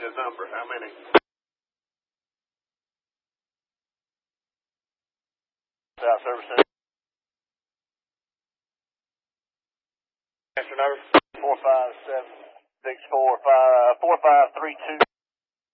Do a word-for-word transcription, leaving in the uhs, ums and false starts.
a number. How many? South Service Center. Answer number four five seven six four five four five three two.